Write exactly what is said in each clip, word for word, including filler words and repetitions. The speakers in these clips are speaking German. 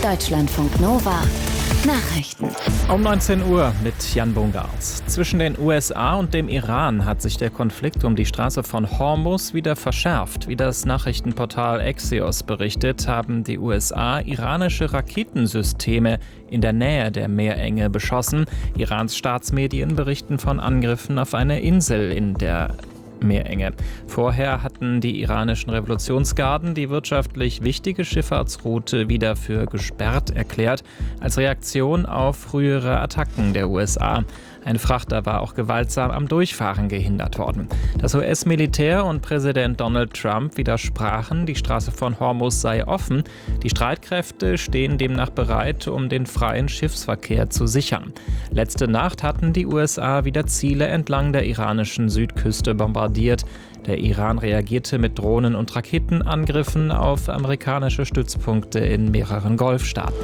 Deutschlandfunk Nova Nachrichten. Um neunzehn Uhr mit Jan Bungart. Zwischen den U S A und dem Iran hat sich der Konflikt um die Straße von Hormuz wieder verschärft. Wie das Nachrichtenportal Axios berichtet, haben die U S A iranische Raketensysteme in der Nähe der Meerenge beschossen. Irans Staatsmedien berichten von Angriffen auf eine Insel in der Meerenge. Vorher hatten die iranischen Revolutionsgarden die wirtschaftlich wichtige Schifffahrtsroute wieder für gesperrt erklärt, als Reaktion auf frühere Attacken der U S A. Ein Frachter war auch gewaltsam am Durchfahren gehindert worden. Das U S-Militär und Präsident Donald Trump widersprachen, die Straße von Hormuz sei offen. Die Streitkräfte stehen demnach bereit, um den freien Schiffsverkehr zu sichern. Letzte Nacht hatten die U S A wieder Ziele entlang der iranischen Südküste bombardiert. Der Iran reagierte mit Drohnen- und Raketenangriffen auf amerikanische Stützpunkte in mehreren Golfstaaten.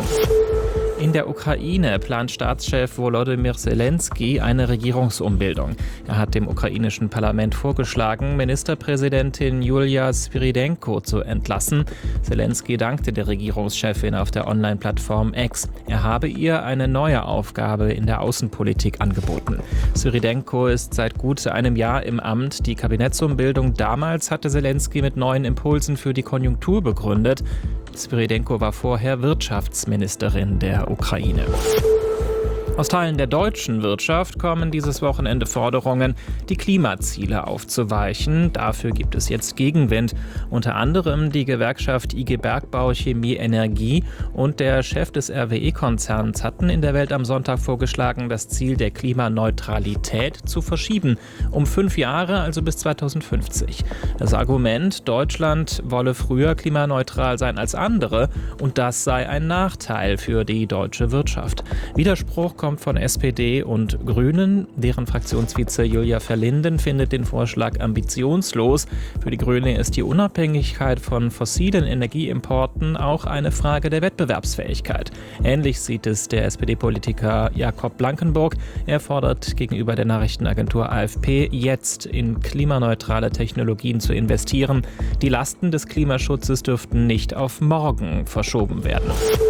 In der Ukraine plant Staatschef Volodymyr Zelensky eine Regierungsumbildung. Er hat dem ukrainischen Parlament vorgeschlagen, Ministerpräsidentin Julia Svyrydenko zu entlassen. Zelensky dankte der Regierungschefin auf der Online-Plattform X. Er habe ihr eine neue Aufgabe in der Außenpolitik angeboten. Svyrydenko ist seit gut einem Jahr im Amt. Die Kabinettsumbildung damals hatte Zelensky mit neuen Impulsen für die Konjunktur begründet. Svyrydenko war vorher Wirtschaftsministerin der Ukraine. Aus Teilen der deutschen Wirtschaft kommen dieses Wochenende Forderungen, die Klimaziele aufzuweichen. Dafür gibt es jetzt Gegenwind. Unter anderem die Gewerkschaft I G Bergbau Chemie Energie und der Chef des R W E-Konzerns hatten in der Welt am Sonntag vorgeschlagen, das Ziel der Klimaneutralität zu verschieben. Um fünf Jahre, also bis zweitausendfünfzig. Das Argument, Deutschland wolle früher klimaneutral sein als andere und das sei ein Nachteil für die deutsche Wirtschaft. Widerspruch kommt von S P D und Grünen. Deren Fraktionsvize Julia Verlinden findet den Vorschlag ambitionslos. Für die Grüne ist die Unabhängigkeit von fossilen Energieimporten auch eine Frage der Wettbewerbsfähigkeit. Ähnlich sieht es der S P D-Politiker Jakob Blankenburg. Er fordert gegenüber der Nachrichtenagentur A F P, jetzt in klimaneutrale Technologien zu investieren. Die Lasten des Klimaschutzes dürften nicht auf morgen verschoben werden.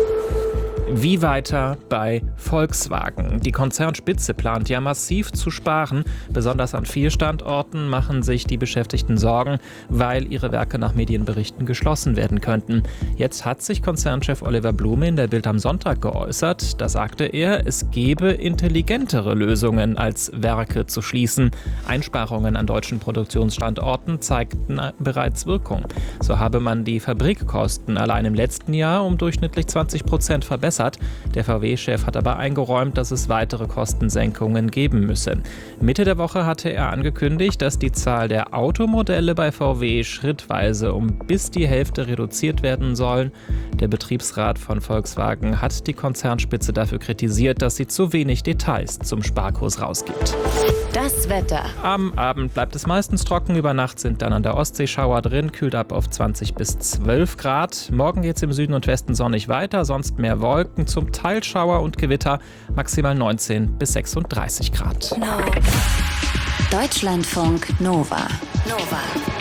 Wie weiter bei Volkswagen? Die Konzernspitze plant ja massiv zu sparen. Besonders an vier Standorten machen sich die Beschäftigten Sorgen, weil ihre Werke nach Medienberichten geschlossen werden könnten. Jetzt hat sich Konzernchef Oliver Blume in der Bild am Sonntag geäußert. Da sagte er, es gebe intelligentere Lösungen, als Werke zu schließen. Einsparungen an deutschen Produktionsstandorten zeigten bereits Wirkung. So habe man die Fabrikkosten allein im letzten Jahr um durchschnittlich zwanzig Prozent verbessert. Der V W-Chef hat aber eingeräumt, dass es weitere Kostensenkungen geben müsse. Mitte der Woche hatte er angekündigt, dass die Zahl der Automodelle bei V W schrittweise um bis die Hälfte reduziert werden sollen. Der Betriebsrat von Volkswagen hat die Konzernspitze dafür kritisiert, dass sie zu wenig Details zum Sparkurs rausgibt. Das Wetter. Am Abend bleibt es meistens trocken. Über Nacht sind dann an der Ostsee Schauer drin, kühlt ab auf zwanzig bis zwölf Grad. Morgen geht es im Süden und Westen sonnig weiter, sonst mehr Wolken, zum Teil Schauer und Gewitter, maximal neunzehn bis sechsunddreißig Grad. No. Deutschlandfunk Nova. Nova.